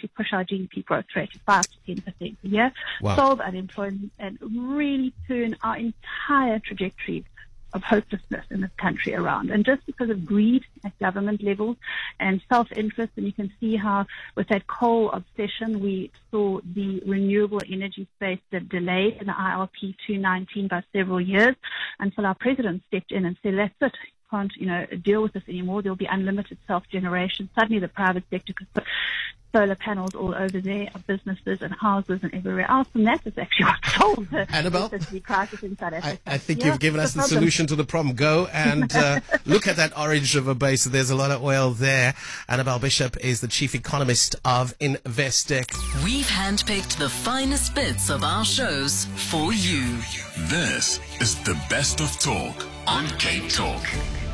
actually push our GDP growth rate to 5 to 10% a year, Wow. solve unemployment, and really turn our entire trajectory of hopelessness in this country around. And just because of greed at government levels and self-interest, and you can see how with that coal obsession, we saw the renewable energy space that delayed in the IRP 219 by several years until our president stepped in and said, that's it. Can't, deal with this anymore. There'll be unlimited self-generation. Suddenly the private sector could put solar panels all over their businesses and houses and everywhere else. And that is actually what solved the Annabelle, electricity crisis in South Africa. I think you've given us the solution to the problem. Go and look at that Orange River Basin. There's a lot of oil there. Annabelle Bishop is the chief economist of Investec. We've handpicked the finest bits of our shows for you. This is the best of talk on Cape Talk.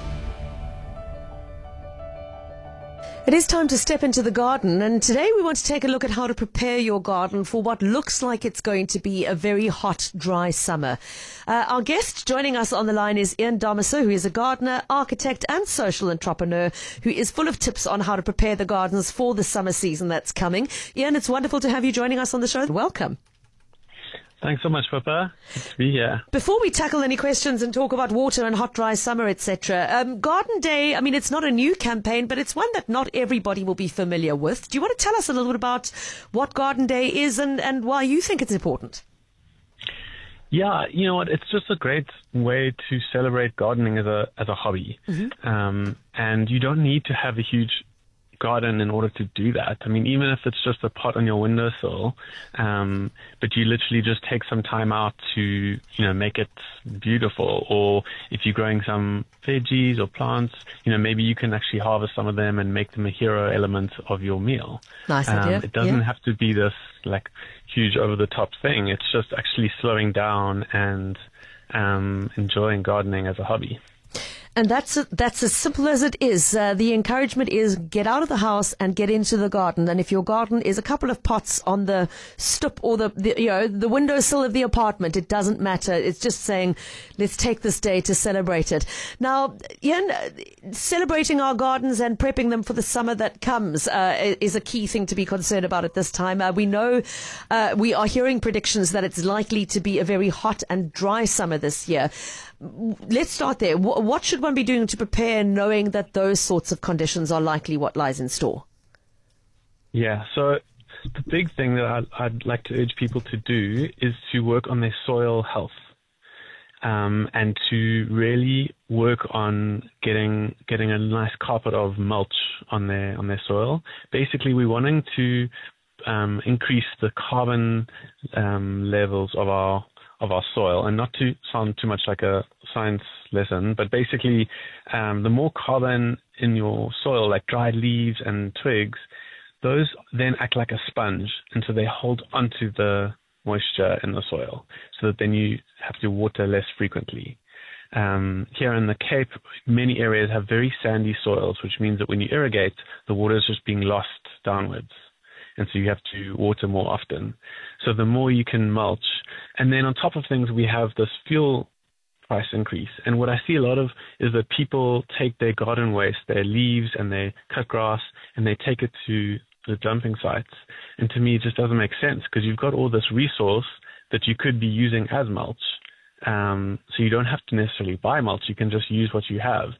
It is time to step into the garden, and today we want to take a look at how to prepare your garden for what looks like it's going to be a very hot, dry summer. Our guest joining us on the line is Ian Damiso, who is a gardener, architect and social entrepreneur who is full of tips on how to prepare the gardens for the summer season that's coming. Ian, it's wonderful to have you joining us on the show. Welcome. Thanks so much, Pippa. Good to be here. Before we tackle any questions and talk about water and hot, dry summer, etc., Garden Day, it's not a new campaign, but it's one that not everybody will be familiar with. Do you want to tell us a little bit about what Garden Day is and why you think it's important? Yeah, you know what? It's just a great way to celebrate gardening as a hobby. Mm-hmm. And you don't need to have a huge garden in order to do that. Even if it's just a pot on your windowsill, but you literally just take some time out to, make it beautiful. Or if you're growing some veggies or plants, maybe you can actually harvest some of them and make them a hero element of your meal. Nice idea. It doesn't have to be this huge over the top thing. It's just actually slowing down and enjoying gardening as a hobby. And that's as simple as it is. The encouragement is get out of the house and get into the garden. And if your garden is a couple of pots on the stoep or the windowsill of the apartment, it doesn't matter. It's just saying, let's take this day to celebrate it. Now, Ian, celebrating our gardens and prepping them for the summer that comes is a key thing to be concerned about at this time. We know we are hearing predictions that it's likely to be a very hot and dry summer this year. Let's start there. What should one be doing to prepare, knowing that those sorts of conditions are likely what lies in store? Yeah, so the big thing that I'd like to urge people to do is to work on their soil health, and to really work on getting a nice carpet of mulch on their soil. Basically, we're wanting to increase the carbon levels of our soil, and not to sound too much like a science lesson, but basically the more carbon in your soil, like dried leaves and twigs, those then act like a sponge, and so they hold onto the moisture in the soil, so that then you have to water less frequently. Here in the Cape, many areas have very sandy soils, which means that when you irrigate, the water is just being lost downwards. And so you have to water more often. So the more you can mulch. And then on top of things, we have this fuel price increase. And what I see a lot of is that people take their garden waste, their leaves, and they cut grass, and they take it to the dumping sites. And to me, it just doesn't make sense, because you've got all this resource that you could be using as mulch. So you don't have to necessarily buy mulch. You can just use what you have.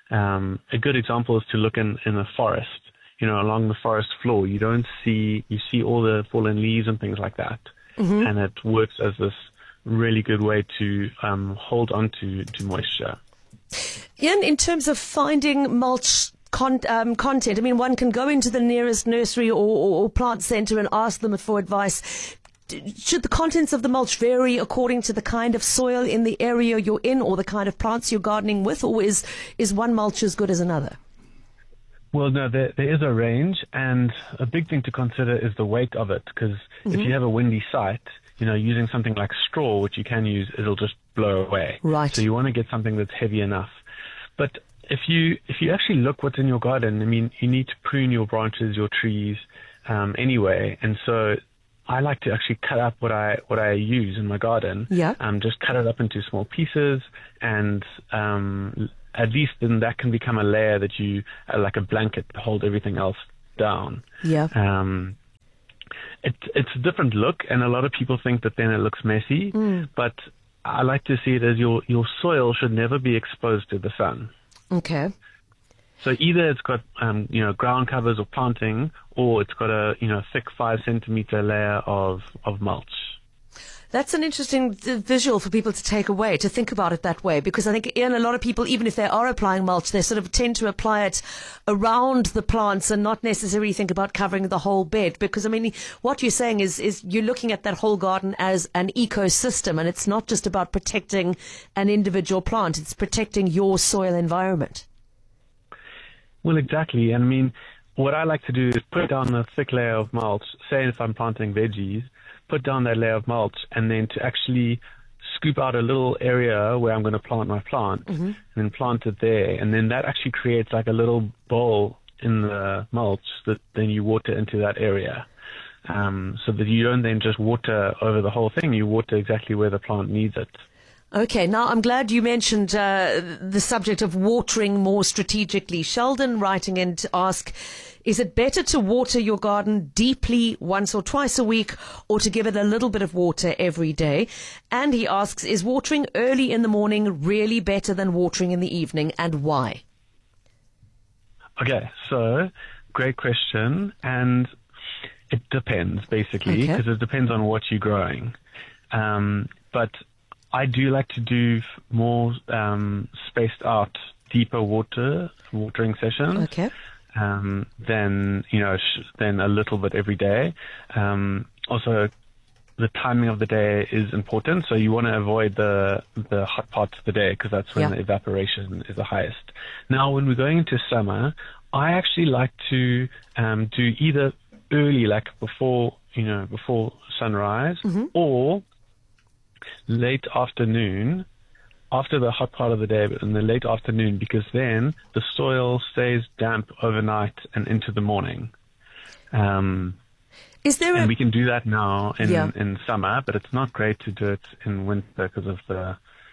A good example is to look in a forest. Along the forest floor, you see all the fallen leaves and things like that. Mm-hmm. And it works as this really good way to hold on to moisture. Ian, in terms of finding mulch content, one can go into the nearest nursery or plant centre and ask them for advice. Should the contents of the mulch vary according to the kind of soil in the area you're in or the kind of plants you're gardening with, or is one mulch as good as another? Well, no, there is a range, and a big thing to consider is the weight of it, because if you have a windy site, using something like straw, which you can use, it'll just blow away. Right. So you want to get something that's heavy enough. But if you actually look what's in your garden, you need to prune your branches, your trees, anyway, and so I like to actually cut up what I use in my garden. Yeah. Just cut it up into small pieces, and at least then that can become a layer that you, like a blanket, to hold everything else down. Yeah. it's a different look, and a lot of people think that then it looks messy. But I like to see it as your soil should never be exposed to the sun. Okay. So either it's got ground covers or planting, or it's got a thick 5 centimeter layer of mulch. That's an interesting visual for people to take away, to think about it that way, because I think, Ian, a lot of people, even if they are applying mulch, they sort of tend to apply it around the plants and not necessarily think about covering the whole bed. Because, I mean, what you're saying is you're looking at that whole garden as an ecosystem, and it's not just about protecting an individual plant, it's protecting your soil environment. Well, exactly. And I mean, what I like to do is put down a thick layer of mulch, say if I'm planting veggies, put down that layer of mulch, and then to actually scoop out a little area where I'm going to plant my plant, and then plant it there. And then that actually creates like a little bowl in the mulch that then you water into that area. So that you don't then just water over the whole thing, you water exactly where the plant needs it. Okay, now I'm glad you mentioned the subject of watering more strategically. Sheldon writing in to ask, is it better to water your garden deeply once or twice a week, or to give it a little bit of water every day? And he asks, is watering early in the morning really better than watering in the evening, and why? Okay, so great question, and it depends basically, because it depends on what you're growing. But I do like to do more spaced out, deeper watering sessions. Okay. Than a little bit every day. Also, the timing of the day is important, so you want to avoid the hot parts of the day, because that's when the evaporation is the highest. Now, when we're going into summer, I actually like to do either early, like before sunrise, or late afternoon, after the hot part of the day, but in the late afternoon, because then the soil stays damp overnight and into the morning. Is there and we can do that now in summer, but it's not great to do it in winter because of the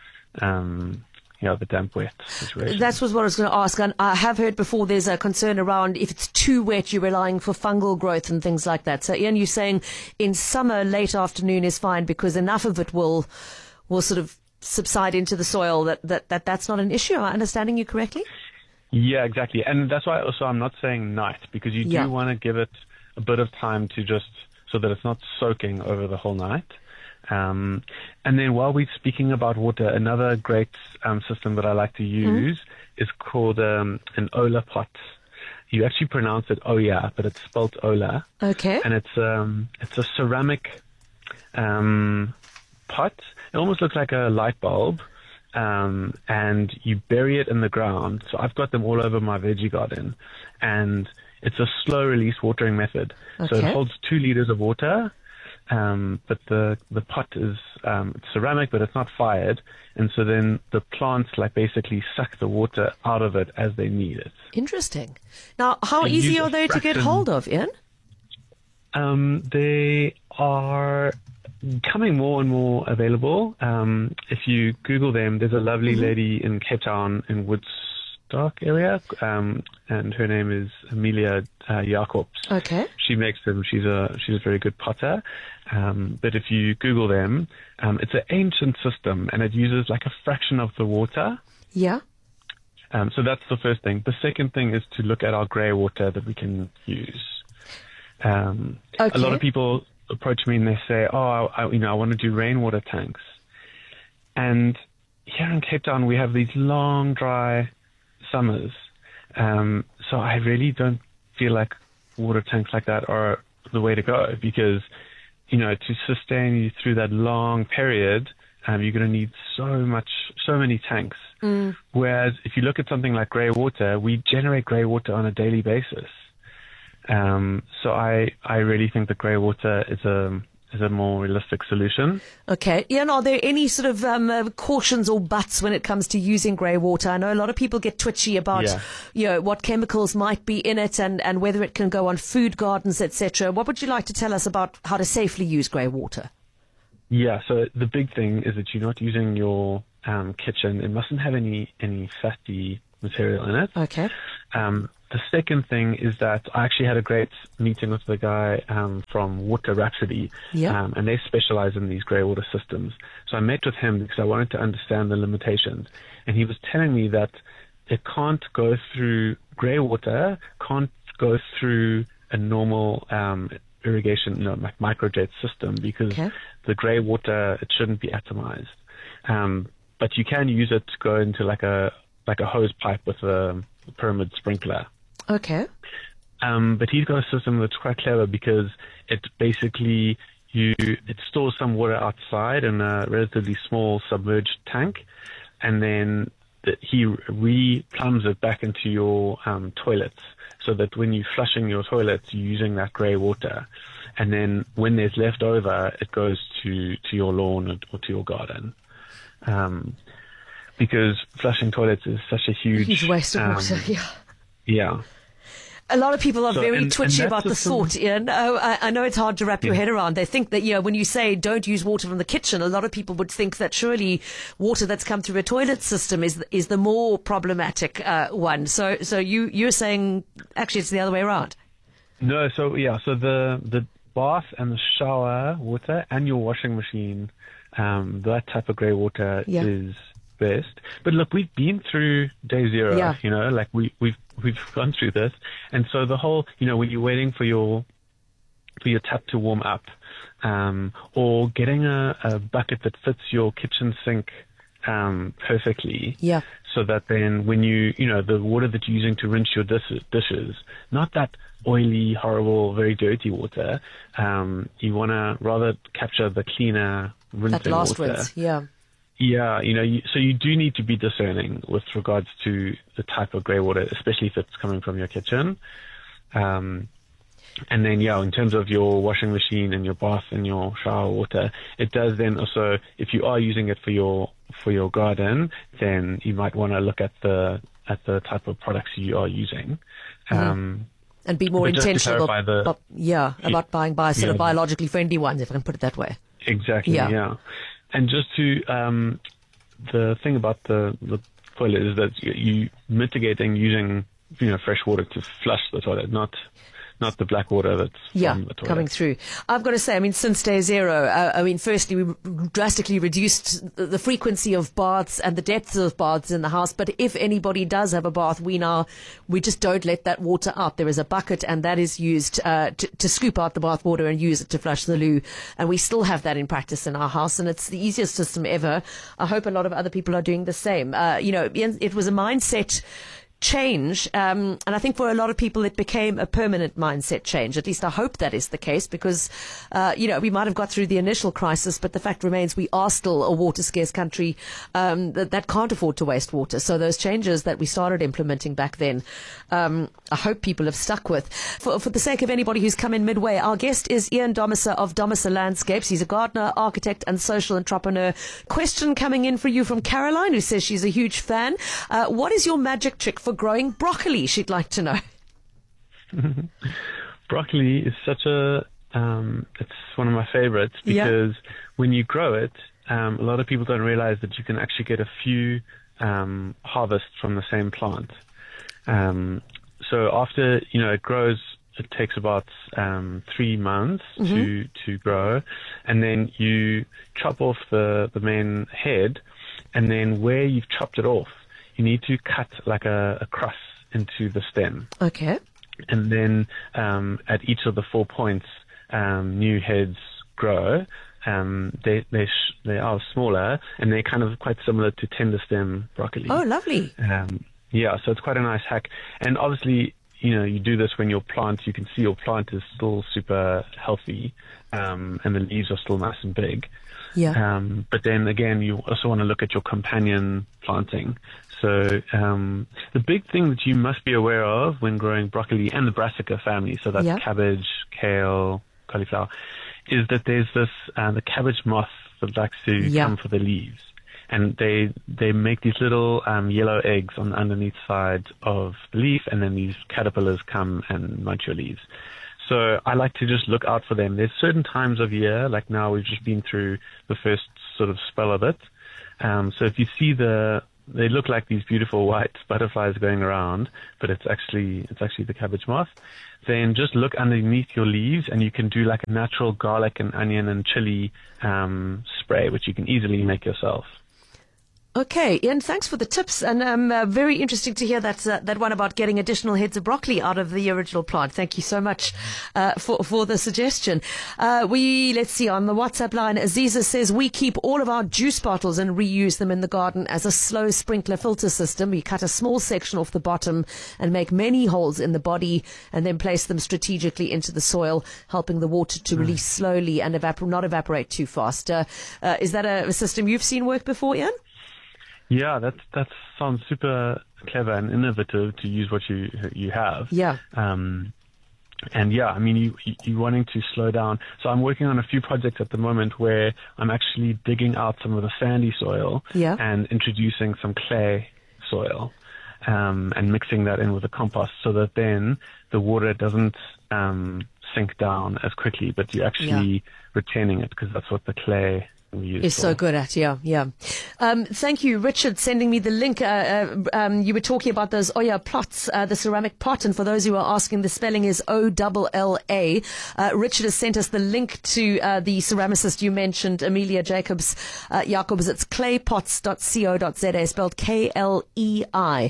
damp wet situation. That's what I was going to ask. And I have heard before there's a concern around if it's too wet, you're relying for fungal growth and things like that. So, Ian, you're saying in summer, late afternoon is fine because enough of it will sort of subside into the soil that's not an issue. Am I understanding you correctly? Yeah, exactly. And that's why also I'm not saying night, because you do want to give it a bit of time to just so that it's not soaking over the whole night. And then while we're speaking about water, another great system that I like to use is called an Ola pot. You actually pronounce it Oya, but it's spelled Ola. Okay. And it's a ceramic pot. It almost looks like a light bulb, and you bury it in the ground. So I've got them all over my veggie garden, and it's a slow release watering method. Okay. So it holds 2 liters of water, but the pot is it's ceramic, but it's not fired, and so then the plants basically suck the water out of it as they need it. Interesting. Now, how easy are they to get hold of, Ian? They are becoming more and more available. If you Google them, there's a lovely lady in Cape Town in Woodstock area, and her name is Amelia Jacobs. Okay. She makes them. She's a very good potter. But if you Google them, it's an ancient system, and it uses like a fraction of the water. Yeah. So that's the first thing. The second thing is to look at our grey water that we can use. A lot of people approach me and they say, I want to do rainwater tanks. And here in Cape Town, we have these long, dry summers. So I really don't feel like water tanks like that are the way to go, because, to sustain you through that long period, you're going to need so many tanks. Whereas if you look at something like grey water, we generate grey water on a daily basis. So I really think that grey water is a more realistic solution. Okay. Ian, are there any sort of cautions or buts when it comes to using grey water? I know a lot of people get twitchy about what chemicals might be in it and whether it can go on food gardens, etc. What would you like to tell us about how to safely use grey water? Yeah, so the big thing is that you're not using your kitchen. It mustn't have any fatty material in it. Okay. The second thing is that I actually had a great meeting with the guy from Water Rhapsody, and they specialize in these grey water systems. So I met with him because I wanted to understand the limitations, and he was telling me that it can't go through grey water, can't go through a normal irrigation, like microjet system, because the grey water, it shouldn't be atomized. But you can use it to go into like a hose pipe with a pyramid sprinkler. Okay. But he's got a system that's quite clever because it basically it stores some water outside in a relatively small submerged tank, and then he re-plumbs it back into your toilets, so that when you're flushing your toilets, you're using that grey water, and then when there's left over, it goes to your lawn or to your garden. Because flushing toilets is such a huge waste of water. Yeah. A lot of people are very twitchy about the thought, Ian. I know it's hard to wrap your head around. They think that, when you say don't use water from the kitchen, a lot of people would think that surely water that's come through a toilet system is the more problematic one. So you're saying actually it's the other way around. No, so the bath and the shower water and your washing machine, that type of grey water is best. But look, we've been through day zero, like we've gone through this. And so the whole, when you're waiting for your tap to warm up, or getting a bucket that fits your kitchen sink perfectly, so that then when the water that you're using to rinse your dishes, not that oily, horrible, very dirty water, you want to rather capture the cleaner rinsing that last water. rinse, Yeah, so you do need to be discerning with regards to the type of grey water, especially if it's coming from your kitchen. And then, in terms of your washing machine and your bath and your shower water, it does then also, if you are using it for your garden, then you might want to look at the type of products you are using. And be more intentional about buying biologically friendly ones, if I can put it that way. Exactly, yeah. And just to, the thing about the toilet is that you mitigating using, fresh water to flush the toilet, not the black water that's from the toilet. Coming through. I've got to say, since day zero, firstly, we drastically reduced the frequency of baths and the depths of baths in the house. But if anybody does have a bath, we just don't let that water out. There is a bucket, and that is used to scoop out the bath water and use it to flush the loo. And we still have that in practice in our house, and it's the easiest system ever. I hope a lot of other people are doing the same. It was a mindset change, and I think for a lot of people it became a permanent mindset change. At least I hope that is the case, because we might have got through the initial crisis, but the fact remains we are still a water scarce country that can't afford to waste water. So those changes that we started implementing back then, I hope people have stuck with. For the sake of anybody who's come in midway, our guest is Ian Domiser of Domiser Landscapes. He's a gardener, architect and social entrepreneur. Question coming in for you from Caroline, who says she's a huge fan. What is your magic trick for growing broccoli? She'd like to know. Broccoli is such it's one of my favorites, because when you grow it, a lot of people don't realize that you can actually get a few harvests from the same plant. So after, it grows, it takes about 3 months to grow, and then you chop off the main head, and then where you've chopped it off, you need to cut like a cross into the stem. Okay. And then at each of the 4 points, new heads grow. They are smaller, and they're kind of quite similar to tender stem broccoli. Oh, lovely. So it's quite a nice hack. And obviously, you do this when you can see your plant is still super healthy, and the leaves are still nice and big. Yeah. But then again, you also want to look at your companion planting. So the big thing that you must be aware of when growing broccoli and the brassica family, so that's cabbage, kale, cauliflower, is that there's this the cabbage moth that likes to come for the leaves. And they make these little yellow eggs on the underneath side of the leaf, and then these caterpillars come and munch your leaves. So I like to just look out for them. There's certain times of year, like now we've just been through the first sort of spell of it. So if you see the they look like these beautiful white butterflies going around, but it's actually the cabbage moth. Then just look underneath your leaves, and you can do like a natural garlic and onion and chili spray, which you can easily make yourself. Okay, Ian, thanks for the tips, and very interesting to hear that one about getting additional heads of broccoli out of the original plant. Thank you so much for the suggestion. Let's see, on the WhatsApp line, Aziza says, we keep all of our juice bottles and reuse them in the garden as a slow sprinkler filter system. We cut a small section off the bottom and make many holes in the body and then place them strategically into the soil, helping the water to release slowly and not evaporate too fast. Is that a system you've seen work before, Ian? Yeah, that sounds super clever and innovative to use what you have. Yeah. And yeah, I mean, you wanting to slow down. So I'm working on a few projects at the moment where I'm actually digging out some of the sandy soil and introducing some clay soil, and mixing that in with the compost so that then the water doesn't sink down as quickly, but you're actually retaining it, because that's what the clay is so good at, yeah. Thank you, Richard, sending me the link. You were talking about those Oya plots, the ceramic pot, and for those who are asking, the spelling is O-double-L-A. Richard has sent us the link to the ceramicist you mentioned, Amelia Jacobs. It's claypots.co.za, spelled K-L-E-I.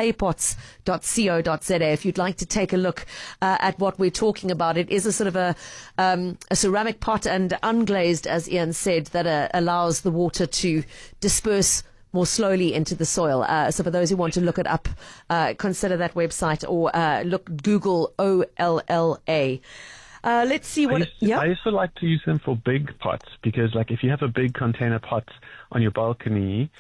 claypots.co.za. If you'd like to take a look at what we're talking about, it is a sort of a ceramic pot and unglazed, as Ian said, that allows the water to disperse more slowly into the soil. So for those who want to look it up, consider that website, or Google OLLA. Let's see what. I also like to use them for big pots, because like if you have a big container pot on your balcony,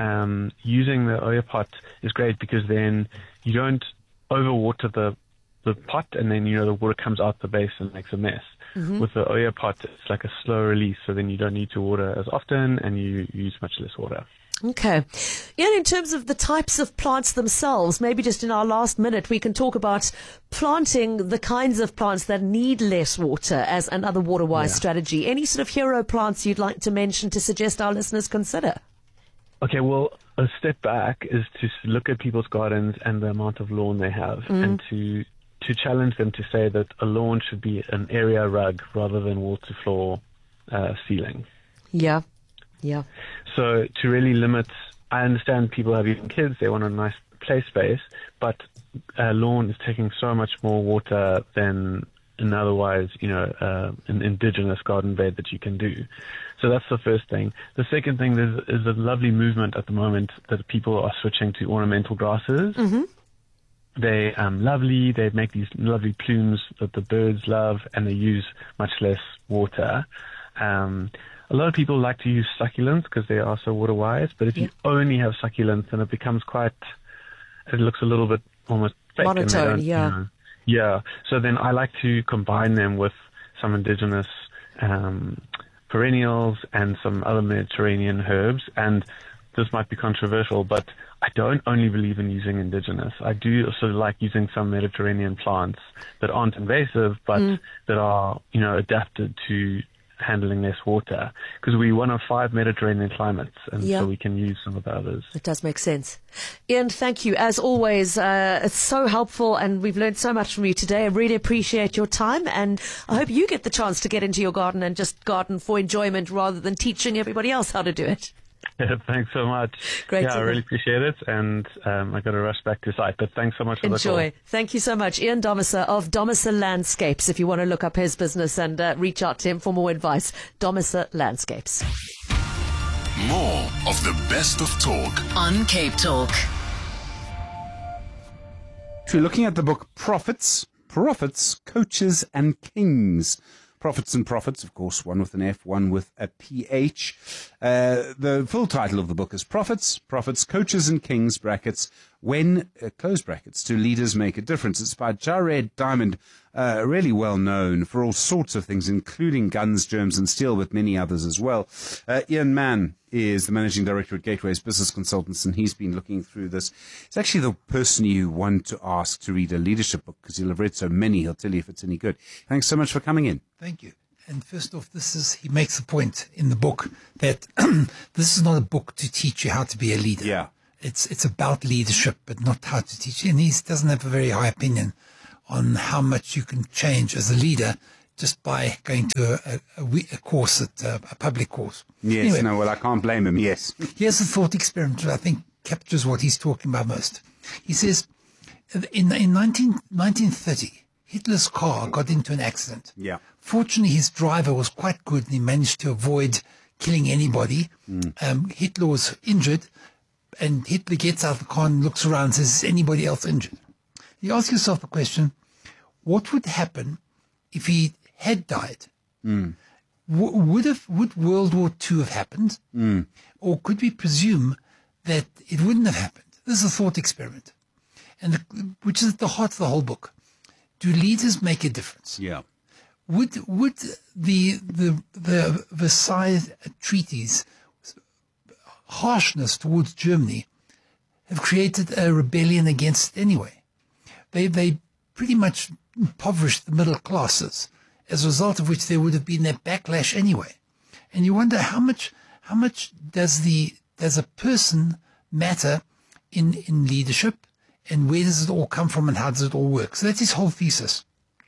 using the Oya pot is great, because then you don't overwater the pot, and then the water comes out the base and makes a mess. Mm-hmm. With the Oya pot, it's like a slow release, so then you don't need to water as often and you use much less water. Okay. Ian, in terms of the types of plants themselves, maybe just in our last minute, we can talk about planting the kinds of plants that need less water as another water-wise strategy. Any sort of hero plants you'd like to mention to suggest our listeners consider? Okay, well, a step back is to look at people's gardens and the amount of lawn they have, and to challenge them to say that a lawn should be an area rug rather than wall-to-floor ceiling. Yeah. So to really limit, I understand people have young kids, they want a nice play space, but lawn is taking so much more water than an otherwise, an indigenous garden bed that you can do. So that's the first thing. The second thing is a lovely movement at the moment that people are switching to ornamental grasses. Mm-hmm. They're lovely. They make these lovely plumes that the birds love, and they use much less water. A lot of people like to use succulents because they are so water-wise, but if you only have succulents, then it looks a little bit almost fake. Monotone, Yeah. So then I like to combine them with some indigenous perennials and some other Mediterranean herbs, and this might be controversial, but I don't only believe in using indigenous. I do also like using some Mediterranean plants that aren't invasive, but that are, adapted to handling less water, because we're one of 5 Mediterranean climates, and so we can use some of the others. It does make sense. Ian, thank you. As always, it's so helpful, and we've learned so much from you today. I really appreciate your time, and I hope you get the chance to get into your garden and just garden for enjoyment rather than teaching everybody else how to do it. Thanks so much. Great. I really appreciate it, and I got to rush back to site, but thanks so much for the call. Enjoy. Thank you so much. Ian Domiser of Domiser Landscapes. If you want to look up his business and reach out to him for more advice, Domiser Landscapes. More of the best of talk on Cape Talk. We're looking at the book Prophets, Coaches and Kings. Prophets and Profits, of course, one with an F, one with a PH. The full title of the book is Prophets, Coaches and Kings, brackets, when, close brackets, do leaders make a difference? It's by Jared Diamond, really well known for all sorts of things, including guns, germs and steel, but many others as well. Ian Mann is the Managing Director at Gateways Business Consultants, and he's been looking through this. It's actually the person you want to ask to read a leadership book, because he'll have read so many, he'll tell you if it's any good. Thanks so much for coming in. Thank you. And first off, he makes a point in the book that this is not a book to teach you how to be a leader. Yeah. it's about leadership, but not how to teach. And he doesn't have a very high opinion on how much you can change as a leader just by going to a course at a public course. Yes, anyway, no, well, I can't blame him, yes. Here's a thought experiment that I think captures what he's talking about most. He says, in 1930, Hitler's car got into an accident. Yeah. Fortunately, his driver was quite good and he managed to avoid killing anybody. Hitler was injured, and Hitler gets out of the car and looks around and says, is anybody else injured? You ask yourself the question, what would happen if he had died? Would World War II have happened? Or could we presume that it wouldn't have happened? This is a thought experiment, and which is at the heart of the whole book. Do leaders make a difference? Yeah. Would the Versailles treaties harshness towards Germany have created a rebellion against it anyway? They pretty much impoverished the middle classes, as a result of which there would have been that backlash anyway. And you wonder how much does a person matter in leadership, and where does it all come from, and how does it all work? So that's his whole thesis.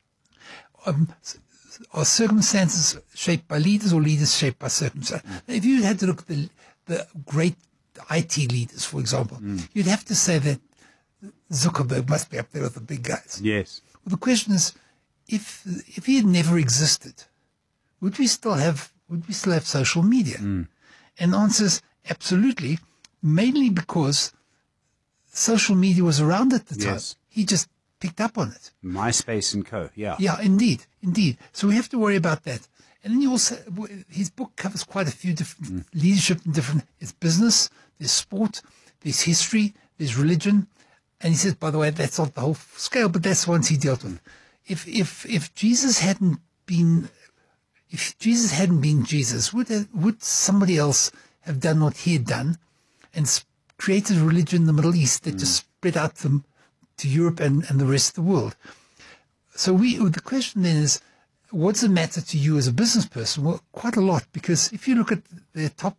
Are circumstances shaped by leaders, or leaders shaped by circumstances? If you had to look at the great IT leaders, for example, you'd have to say that Zuckerberg must be up there with the big guys. Yes. Well, the question is, if he had never existed, would we still have social media? And the answer is absolutely, mainly because social media was around at the time. Yes. He just picked up on it. MySpace and co. Yeah. Yeah, indeed. So we have to worry about that. And then you also, his book covers quite a few different leadership and different. It's business, there's sport, there's history, there's religion. And he says, by the way, that's not the whole scale, but that's the ones he dealt with. If Jesus hadn't been Jesus, would somebody else have done what he had done and created a religion in the Middle East that just spread out to Europe and the rest of the world? So the question then is, what does it matter to you as a business person? Well, quite a lot, because if you look at the top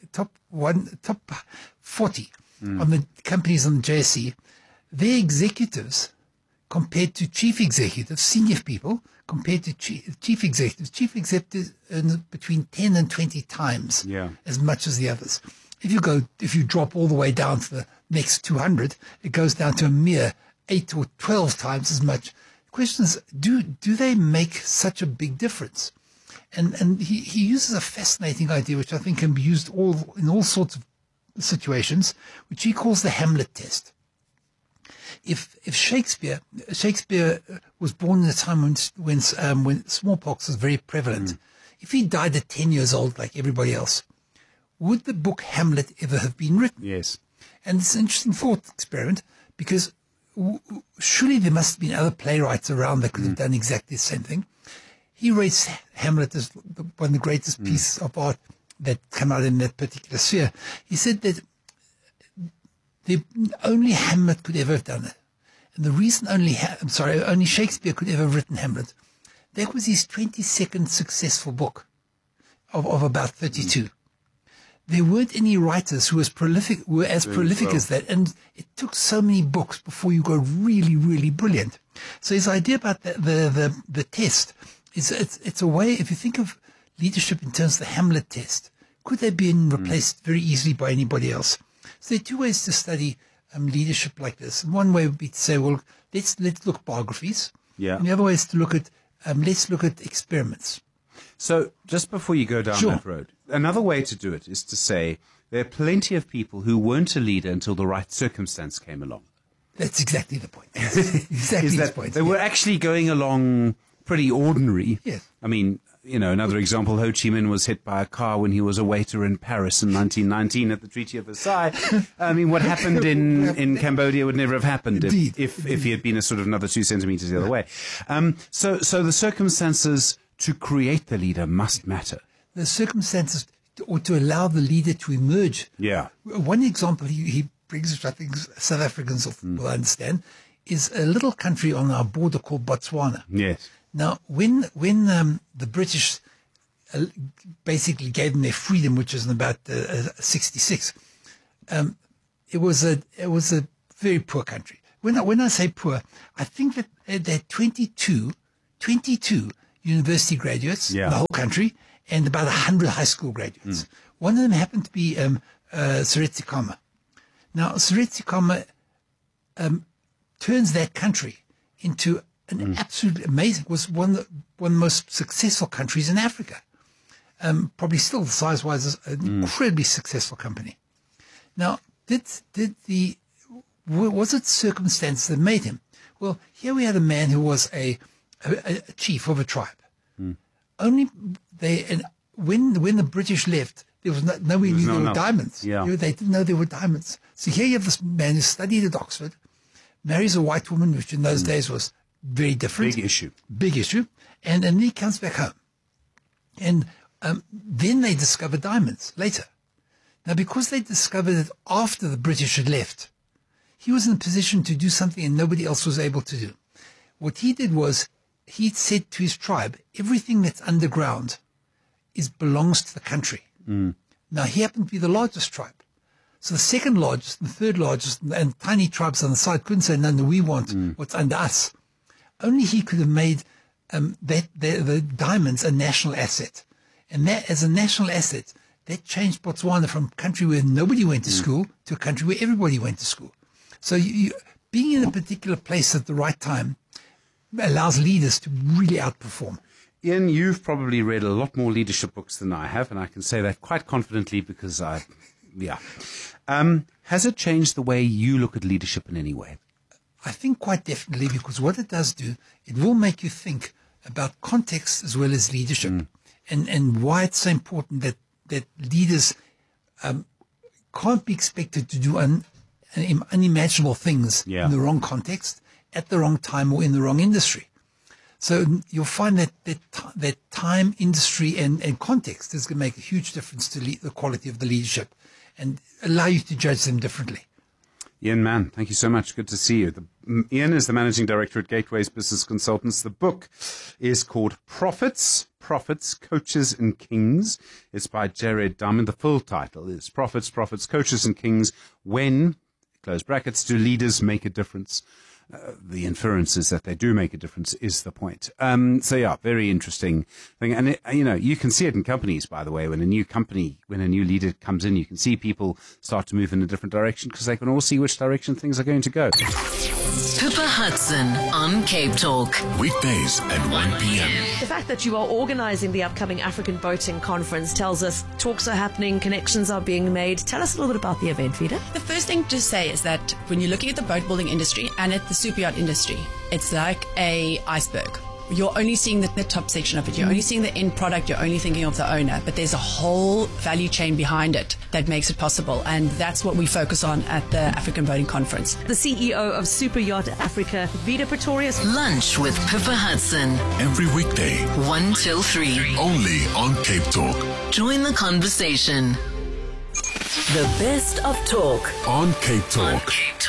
40 on the companies on the JSE, their executives compared to chief executives, senior people compared to chief executives earn between 10 and 20 times as much as the others. If you drop all the way down to the next 200, it goes down to a mere 8 or 12 times as much. The question is, do they make such a big difference? And he uses a fascinating idea, which I think can be used in all sorts of situations, which he calls the Hamlet test. If Shakespeare was born in a time when smallpox was very prevalent, if he died at 10 years old like everybody else, would the book Hamlet ever have been written? Yes. And it's an interesting thought experiment, because surely there must have been other playwrights around that could have done exactly the same thing. He rates Hamlet as one of the greatest pieces of art that come out in that particular sphere. He said that only Hamlet could ever have done it. And the reason only Shakespeare could ever have written Hamlet, that was his 22nd successful book of about 32. There weren't any writers who were as prolific as that, and it took so many books before you got really, really brilliant. So his idea about the test is it's a way, if you think of leadership in terms of the Hamlet test, could they be replaced very easily by anybody else? So there are two ways to study leadership like this. And one way would be to say, well, let's look at biographies. Yeah. And the other way is to look at let's look at experiments. So just before you go down that road, another way to do it is to say there are plenty of people who weren't a leader until the right circumstance came along. That's exactly the point. Exactly the point. They were actually going along pretty ordinary. Yes. I mean, another example, Ho Chi Minh was hit by a car when he was a waiter in Paris in 1919 at the Treaty of Versailles. I mean, what happened in Cambodia would never have happened if he had been a sort of another 2 centimeters the other way. So the circumstances to create the leader must matter. The circumstances or to allow the leader to emerge. Yeah. One example he brings, which I think South Africans will understand, is a little country on our border called Botswana. Yes. Now, when the British basically gave them their freedom, which was in about 66, it was a very poor country. When I say poor, I think that there are 22 university graduates in the whole country and about 100 high school graduates. One of them happened to be Seretse Khama. Now, Seretse Khama turns that country into an absolutely amazing, was one of the most successful countries in Africa. Probably still size-wise an incredibly successful company. Now, was it circumstance that made him? Well, here we had a man who was a chief of a tribe. Only when the British left, there was nobody knew there were diamonds. Yeah. They didn't know there were diamonds. So here you have this man who studied at Oxford, marries a white woman, which in those days was very different. Big issue. And then he comes back home. And then they discover diamonds later. Now, because they discovered it after the British had left, he was in a position to do something and nobody else was able to do. What he did was he said to his tribe, everything that's underground belongs to the country. Now, he happened to be the largest tribe. So the second largest, the third largest, and tiny tribes on the side couldn't say, no, we want what's under us. Only he could have made the diamonds a national asset. And that, as a national asset, that changed Botswana from a country where nobody went to school to a country where everybody went to school. So being in a particular place at the right time allows leaders to really outperform. Ian, you've probably read a lot more leadership books than I have, and I can say that quite confidently because has it changed the way you look at leadership in any way? I think quite definitely, because what it does do, it will make you think about context as well as leadership, and why it's so important that leaders can't be expected to do unimaginable things in the wrong context, at the wrong time, or in the wrong industry. So you'll find that time, industry, and context is going to make a huge difference to the quality of the leadership and allow you to judge them differently. Ian Mann, thank you so much. Good to see you. Ian is the Managing Director at Gateways Business Consultants. The book is called Profits, Coaches and Kings. It's by Jared Diamond. The full title is Profits, Coaches and Kings. When, close brackets, do leaders make a difference? The inference is that they do make a difference is the point. Very interesting thing. And, you can see it in companies, by the way, when a new leader comes in, you can see people start to move in a different direction because they can all see which direction things are going to go. Pippa Hudson on Cape Talk. Weekdays at 1 p.m. The fact that you are organising the upcoming African Boating Conference tells us talks are happening, connections are being made. Tell us a little bit about the event, Vida. The first thing to say is that when you're looking at the boat building industry and at the superyacht industry, it's like an iceberg. You're only seeing the top section of it. You're only seeing the end product. You're only thinking of the owner. But there's a whole value chain behind it that makes it possible. And that's what we focus on at the African Boating Conference. The CEO of Superyacht Africa, Vida Pretorius. Lunch with Pippa Hudson. Every weekday, 1 till 3. only on Cape Talk. Join the conversation. The best of talk On Cape Talk.